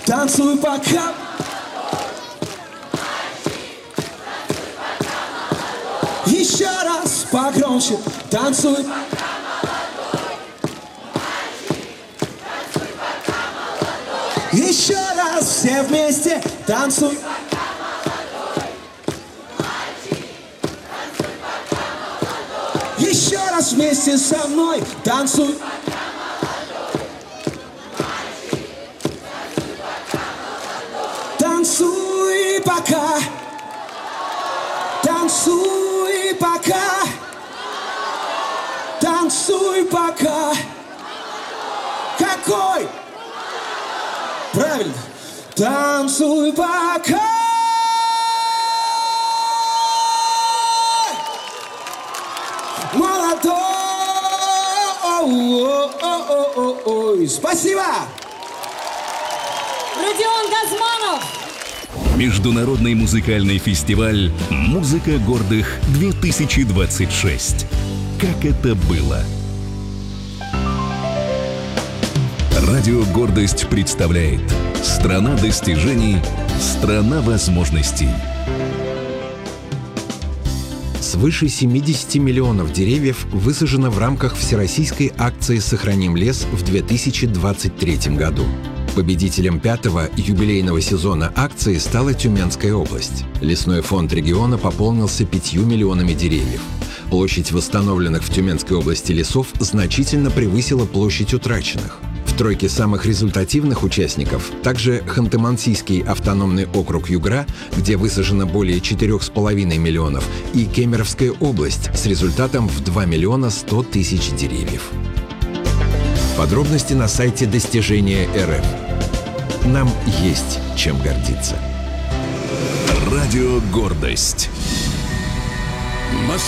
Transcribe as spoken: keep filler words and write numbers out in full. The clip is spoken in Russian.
Танцуй пока. Еще раз погромче. Танцуй. Еще раз все вместе. Танцуй. Еще раз вместе со мной. Танцуй. Танцуй пока. Танцуй пока. Танцуй пока. Какой? Правильно. Танцуй пока. Молодой. Ой, спасибо. Родион Газманов. Международный музыкальный фестиваль «Музыка гордых-две тысячи двадцать шесть». Как это было? Радио «Гордость» представляет «Страна достижений, страна возможностей». Свыше семидесяти миллионов деревьев высажено в рамках всероссийской акции «Сохраним лес» в две тысячи двадцать третьем году. Победителем пятого юбилейного сезона акции стала Тюменская область. Лесной фонд региона пополнился пятью миллионами деревьев. Площадь восстановленных в Тюменской области лесов значительно превысила площадь утраченных. В тройке самых результативных участников также Ханты-Мансийский автономный округ Югра, где высажено более четырёх с половиной миллионов, и Кемеровская область с результатом в два миллиона сто тысяч деревьев. Подробности на сайте Достижения эр эф. Нам есть чем гордиться. Радио «Гордость».